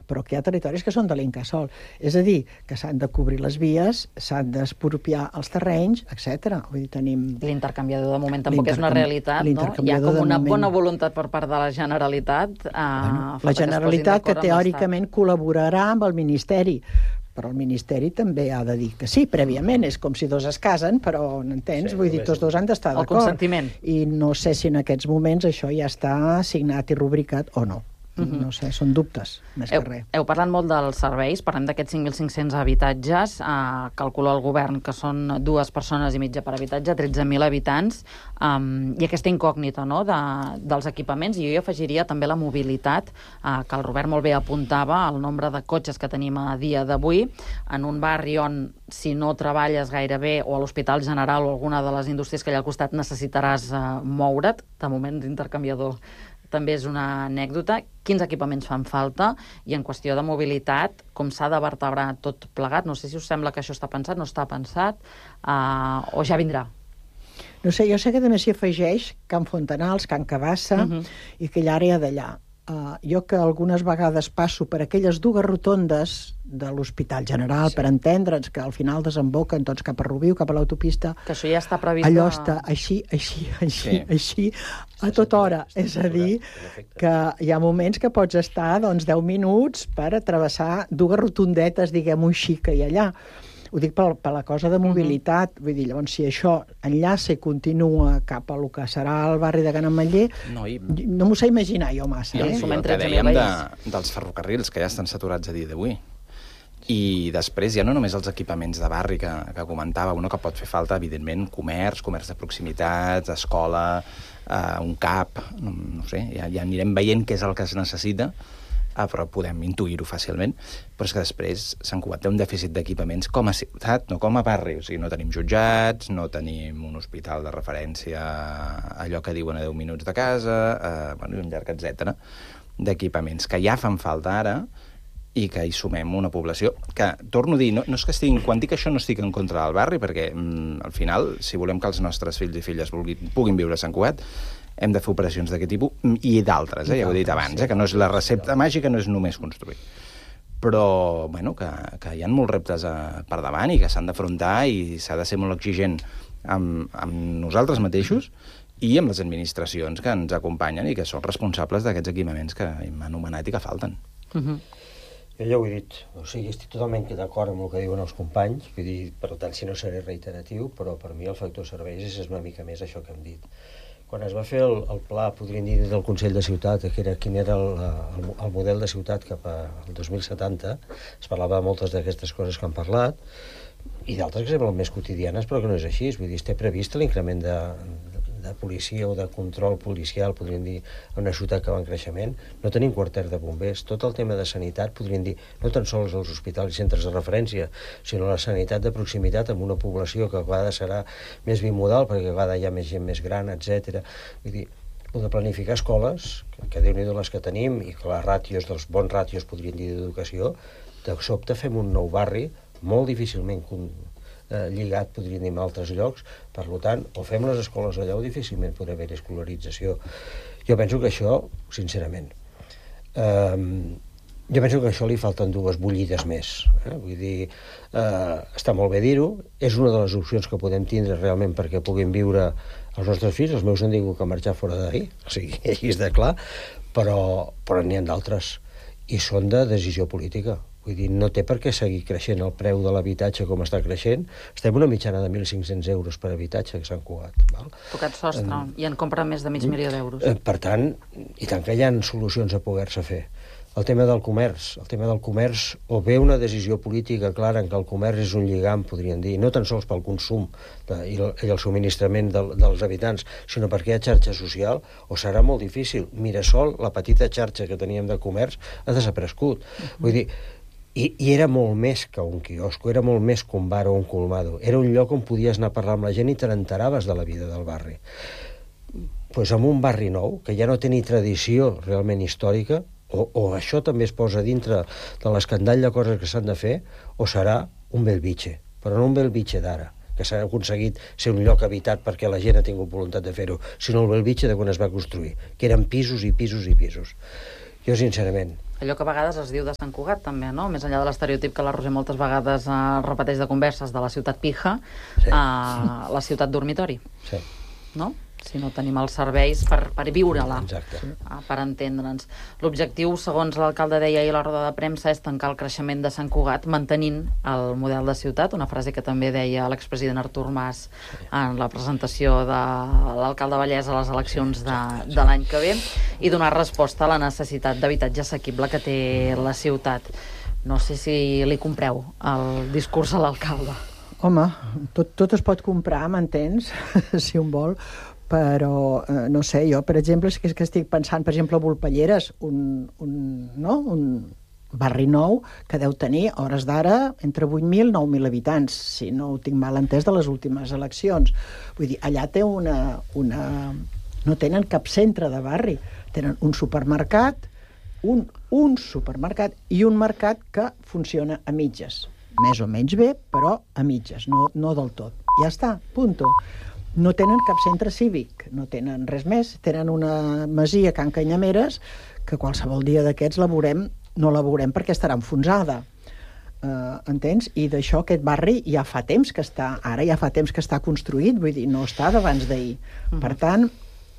però que hi ha territoris que són de l'Incasòl. És a dir, que s'han de cobrir les vies, s'han d'expropiar els terrenys, etc. Vull dir, tenim... L'intercanviador de moment tampoc és una realitat, no? Hi ha com una bona voluntat per part de la Generalitat. La Generalitat que teòricament col·laborarà amb el Ministeri, però el Ministeri també ha de dir que sí, prèviament. És com si dos es casen, però, n'entens? Vull dir, tots dos han d'estar d'acord. El consentiment. I no sé si en aquests moments això ja està signat i rubricat o no. No sé, són dubtes, més que res. Heu parlat molt dels serveis, parlem d'aquests 5.500 habitatges, calcula el govern que són 2 persones i mitja per habitatge, 13.000 habitants, i aquesta incògnita, no?, dels equipaments, i jo hi afegiria també la mobilitat, que el Robert molt bé apuntava, el nombre de cotxes que tenim a dia d'avui, en un barri on, si no treballes gaire bé, o a l'Hospital General o alguna de les indústries que hi ha al costat, necessitaràs moure't, de moment d'intercanviador també és una anècdota. Quins equipaments fan falta? I en qüestió de mobilitat, com s'ha de vertebrar tot plegat? No sé si us sembla que això està pensat, no està pensat, o ja vindrà. No sé, jo sé que també s'hi afegeix Can Fontanals, Can Cabassa i aquella àrea d'allà. Jo que algunes vegades passo per aquelles 2 rotondes de l'Hospital General, per entendre'ns, que al final desemboquen tots cap a Rubiu, cap a l'autopista. Que això ja està previst. Allò està així, a tota hora. És a dir, que hi ha moments que pots estar 10 minuts per atravessar 2 rotondetes, diguem-ho així, que hi ha allà. Ho dic per la cosa de mobilitat. Vull dir, llavors, si això enllaça i continua cap a lo que serà el barri de Can Ametller, no m'ho sé imaginar jo massa. I el que dèiem dels ferrocarrils, que ja estan saturats a dia d'avui. I després ja no només els equipaments de barri que comentava, que pot fer falta, evidentment, comerç de proximitat, escola, un CAP, no sé, ja anirem veient què és el que es necessita, però podem intuir-ho fàcilment, però és que després Sant Cugat té un dèficit d'equipaments com a ciutat, no com a barri. O sigui, no tenim jutjats, no tenim un hospital de referència, allò que diuen a 10 minuts de casa, un llarg etcètera, d'equipaments que ja fan falta ara i que hi sumem una població que, torno a dir, no és que quan dic això no estic en contra del barri, perquè al final, si volem que els nostres fills i filles puguin viure a Sant Cugat, hem de fer operacions d'aquest tipus i d'altres, ja ho he dit abans, que no és la recepta màgica, no és només construir. Però, que hi ha molts reptes per davant i que s'han d'afrontar i s'ha de ser molt exigent amb nosaltres mateixos i amb les administracions que ens acompanyen i que són responsables d'aquests equipaments que hem anomenat i que falten. Jo ja ho he dit, o sigui, estic totalment d'acord amb el que diuen els companys, vull dir, per tant, si no seré reiteratiu, però per mi el factor serveis és una mica més això que hem dit. Quan es va fer el pla, podríem dir, del Consell de Ciutat, quin era el model de ciutat cap al 2070, es parlava de moltes d'aquestes coses que han parlat, i d'altres que semblen més quotidianes, però que no és així. Vull dir, té previst l'increment de policia o de control policial, podríem dir, en una ciutat que va en creixement. No tenim quarter de bombers. Tot el tema de sanitat, podríem dir, no tan sols els hospitals i centres de referència, sinó la sanitat de proximitat amb una població que a vegades serà més bimodal, perquè a vegades hi ha més gent més gran, etc. Vull dir, de planificar escoles, que Déu-n'hi-do les que tenim, i que les ràtios, dels bons ràtios, podríem dir, d'educació, de sobte fem un nou barri molt difícilment lligat, podríem dir, en altres llocs. Per tant, o fem les escoles allà o difícilment podrà haver escolarització. Jo penso que això, sincerament, jo penso que a això li falten 2 bullides més. Vull dir, està molt bé dir-ho, és una de les opcions que podem tindre realment perquè puguin viure els nostres fills. Els meus han tingut que marxar fora d'ahir, o sigui, així és de clar, però n'hi ha d'altres, i són de decisió política. Vull dir, no té per què seguir creixent el preu de l'habitatge com està creixent. Estem una mitjana de 1.500 euros per habitatge que s'han cugat. Tocat sostre, i en compra més de mig milió d'euros. Per tant, i tant que hi ha solucions a poder-se fer. El tema del comerç, o bé una decisió política clara en què el comerç és un lligam, podríem dir, no tan sols pel consum i el subministrament dels habitants, sinó perquè hi ha xarxa social, o serà molt difícil. Mirasol, la petita xarxa que teníem de comerç, ha desaparegut. Vull dir, i era molt més que un quiosco, era molt més que un bar o un colmado. Era un lloc on podies anar a parlar amb la gent i te n'enteraves de la vida del barri. Doncs amb un barri nou, que ja no té ni tradició realment històrica, o això també es posa dintre de l'escandall de coses que s'han de fer, o serà un Belvitge, però no un Belvitge d'ara, que s'ha aconseguit ser un lloc habitat perquè la gent ha tingut voluntat de fer-ho, sinó el Belvitge de quan es va construir, que eren pisos i pisos i pisos. Jo, sincerament, Allò que a vegades es diu de Sant Cugat, també, no? Més enllà de l'estereotip que la Roser moltes vegades repeteix de converses de la ciutat pija, la ciutat dormitori. Sí. No? Si no tenim els serveis per viure-la, per entendre'ns. L'objectiu, segons l'alcalde deia ahir a la roda de premsa, és tancar el creixement de Sant Cugat mantenint el model de ciutat, una frase que també deia l'expresident Artur Mas en la presentació de l'alcalde Vallès a les eleccions de l'any que ve, i donar resposta a la necessitat d'habitatge assequible que té la ciutat. No sé si li compreu el discurs a l'alcalde. Home, tot es pot comprar, m'entens? Si un vol, però no sé, jo, per exemple, és que estic pensant, per exemple, a Volpelleres, un barri nou que deu tenir, a hores d'ara, entre 8.000 i 9.000 habitants, si no ho tinc mal entès de les últimes eleccions. Vull dir, allà té no tenen cap centre de barri, tenen un supermercat, un supermercat i un mercat que funciona a mitges. Més o menys bé, però a mitges, no del tot. Ja està, punto. No tenen cap centre cívic, no tenen res més, tenen una masia a Can Canyameres que qualsevol dia d'aquests no la veurem perquè estarà enfonsada. Entens? I d'això aquest barri ja fa temps que està construït, vull dir, no està d'abans d'ahir. Per tant,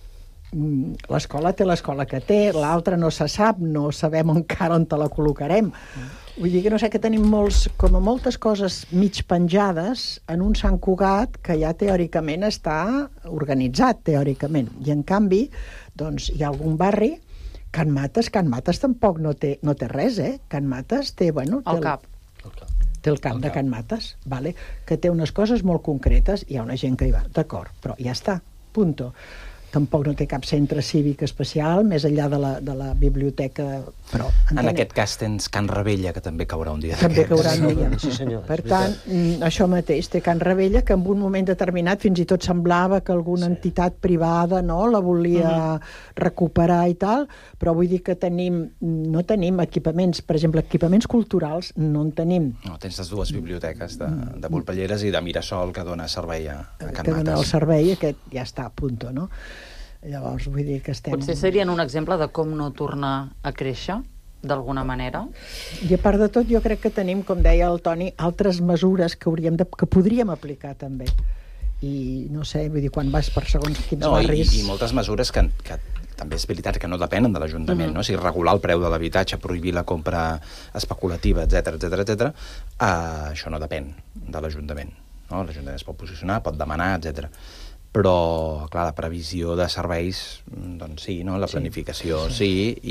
l'escola té l'escola que té, l'altra no se sap, no sabem encara on te la col·locarem. Vull dir que no sé, que tenim moltes coses mig penjades en un Sant Cugat que ja teòricament està organitzat, teòricament. I en canvi, doncs, hi ha algun barri, Can Mates tampoc no té res, eh? Can Mates té, bueno... El cap. Té el cap de Can Mates, vale? Que té unes coses molt concretes, hi ha una gent que hi va, d'acord, però ja està, punto. Tampoc no té cap centre cívic especial, més enllà de la biblioteca, però... En aquest cas tens Can Ravella, que també caurà un dia d'aquests. També caurà un dia. Sí, senyor. Per tant, això mateix, té Can Ravella, que en un moment determinat fins i tot semblava que alguna entitat privada la volia recuperar i tal, però vull dir que no tenim equipaments, per exemple, equipaments culturals, no en tenim. No, tens les dues biblioteques de Volpelleres i de Mirasol, que dona servei a Can Mates. Que dona el servei, aquest ja està, punto, no? Llavors, vull dir que estem... Potser serien un exemple de com no tornar a créixer, d'alguna manera? I a part de tot, jo crec que tenim, com deia el Toni, altres mesures que podríem aplicar també. I no sé, vull dir, quan vas per segons quins barris... I moltes mesures que també és veritat que no depenen de l'Ajuntament, no? O sigui, regular el preu de l'habitatge, prohibir la compra especulativa, etc. Això no depèn de l'Ajuntament, no? L'Ajuntament es pot posicionar, pot demanar, etc. Però, clar, la previsió de serveis, doncs sí, no? La planificació sí,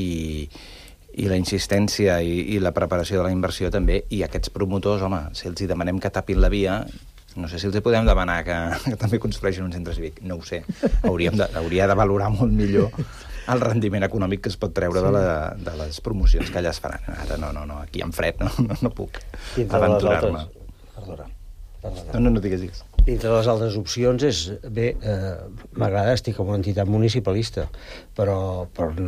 i la insistència i la preparació de la inversió també, i aquests promotors, home, si els hi demanem que tapin la via, no sé si els hi podem demanar que també construeixin un centre cívic, no ho sé, hauria de valorar molt millor el rendiment econòmic que es pot treure de les promocions que allà es faran. Ara no, aquí en fred no puc aventurar-me. Perdona. No digues. Dintre de les altres opcions és, bé, m'agrada, estic en una entitat municipalista, però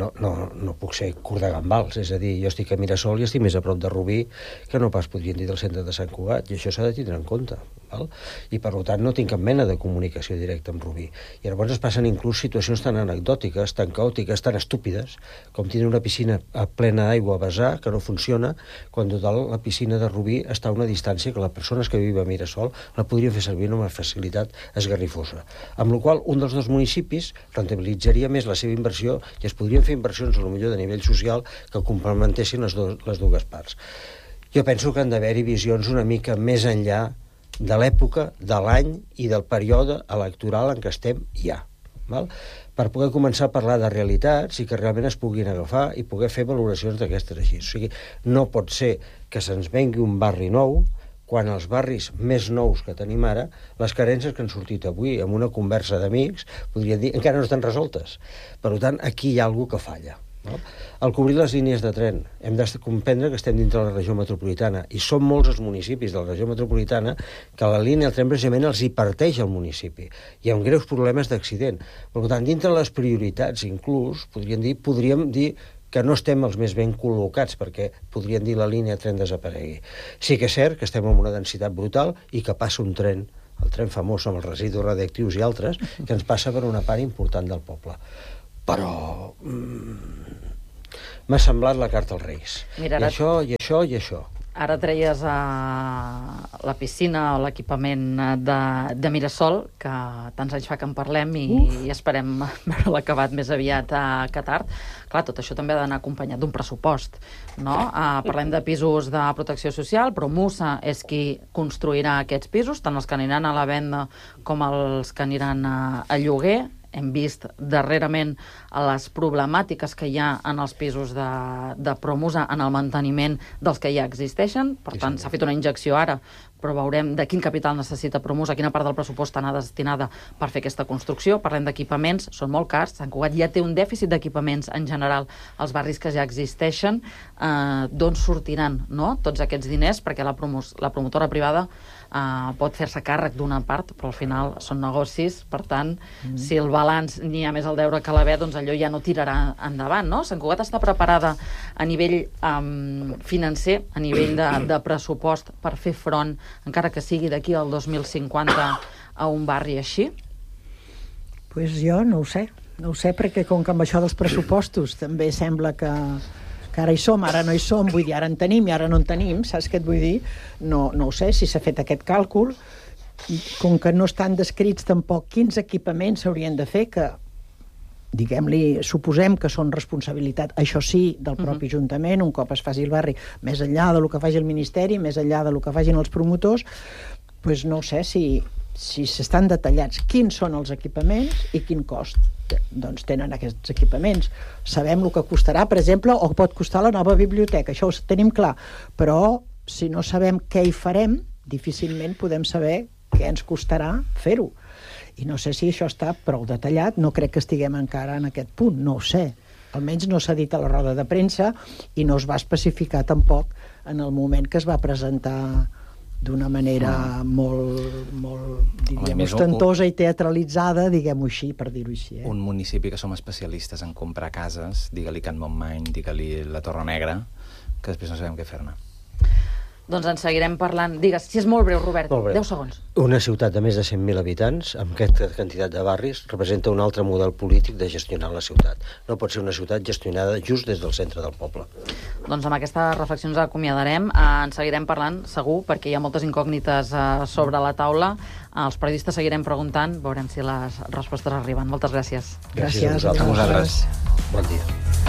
no puc ser curt de gambals, és a dir, jo estic a Mirasol i estic més a prop de Rubí que no pas podrien dir del centre de Sant Cugat, i això s'ha de tindre en compte, val? I per tant no tinc cap mena de comunicació directa amb Rubí. I llavors es passen inclús situacions tan anecdòtiques, tan caòtiques, tan estúpides, com tindre una piscina plena d'aigua a vessar, que no funciona, quan total la piscina de Rubí està a una distància que les persones que viuen a Mirasol la podrien fer servir amb una facilitat esgarrifosa. Amb la qual un dels dos municipis rentabilitzaria més la seva inversió i es podrien fer inversions, potser de nivell social, que complementessin les dues parts. Jo penso que han d'haver-hi visions una mica més enllà de l'època, de l'any i del període electoral en què estem ja. Val? Per poder començar a parlar de realitats i que realment es puguin agafar i poder fer valoracions d'aquestes així. O sigui, no pot ser que se'ns vengui un barri nou quan els barris més nous que tenim ara, les carències que han sortit avui en una conversa d'amics, podria dir, encara no estan resoltes. Per tant, aquí hi ha alguna que falla. No? Al cobrir les línies de tren, hem de comprendre que estem dintre de la regió metropolitana i són molts els municipis de la regió metropolitana que la línia del tren precisament els hi parteix al municipi. Hi ha greus problemes d'accident. Per tant, dintre de les prioritats, inclús, podríem dir que no estem els més ben col·locats, perquè podrien dir la línia de tren desaparegui. Sí que és cert que estem en una densitat brutal i que passa un tren, el tren famós amb els residus radioactius i altres, que ens passa per una part important del poble. Però m'ha semblat la carta als Reis. Mira, I això, i això, i això. Ara treies la piscina o l'equipament de Mirasol, que tants anys fa que en parlem i esperem veure l'acabat més aviat que tard. Clar, tot això també ha d'anar acompanyat d'un pressupost, no? Parlem de pisos de protecció social, però Musa és qui construirà aquests pisos, tant els que aniran a la venda com els que aniran a lloguer. Hem vist darrerament les problemàtiques que hi ha en els pisos de Promusa en el manteniment dels que ja existeixen. Per tant, s'ha fet una injecció ara, però veurem de quin capital necessita Promusa, quina part del pressupost anar destinada per fer aquesta construcció. Parlem d'equipaments, són molt cars. Sant Cugat ja té un dèficit d'equipaments en general als barris que ja existeixen. D'on sortiran, no?, tots aquests diners? Perquè la promotora privada pot fer-se càrrec d'una part, però al final són negocis. Per tant, si el balanç n'hi ha més al deure que a l'haver, doncs allò ja no tirarà endavant, no? Sant Cugat està preparada a nivell financer, a nivell de pressupost, per fer front, encara que sigui d'aquí al 2050, a un barri així? Pues jo no ho sé, perquè com que amb això dels pressupostos també sembla que ara hi som, ara no hi som, vull dir, ara en tenim i ara no en tenim, saps què et vull dir? No ho sé si s'ha fet aquest càlcul, com que no estan descrits tampoc quins equipaments s'haurien de fer, que diguem-li, suposem que són responsabilitat, això sí, del propi Ajuntament, un cop es faci el barri, més enllà del que faci el Ministeri, més enllà del que facin els promotors, doncs no sé si s'estan detallats quins són els equipaments i quin cost doncs tenen aquests equipaments. Sabem el que costarà, per exemple, o pot costar la nova biblioteca, això ho tenim clar, però si no sabem què hi farem, difícilment podem saber què ens costarà fer-ho. I no sé si això està prou detallat, no crec que estiguem encara en aquest punt, no ho sé. Almenys no s'ha dit a la roda de premsa i no es va especificar tampoc en el moment que es va presentar d'una manera molt diríem, ostentosa i teatralitzada, diguem-ho així, per dir-ho així. Un municipi que som especialistes en comprar cases, digue-li Can Montmany, digue-li la Torre Negra, que després no sabem què fer-ne. Doncs en seguirem parlant. Digues, si és molt breu, Robert, molt breu. 10 segons. Una ciutat de més de 100.000 habitants, amb aquesta quantitat de barris, representa un altre model polític de gestionar la ciutat. No pot ser una ciutat gestionada just des del centre del poble. Doncs amb aquestes reflexions acomiadarem. En seguirem parlant, segur, perquè hi ha moltes incògnites sobre la taula. Els periodistes seguirem preguntant, veurem si les respostes arriben. Moltes gràcies. Gràcies a vosaltres. a vosaltres. Bon dia.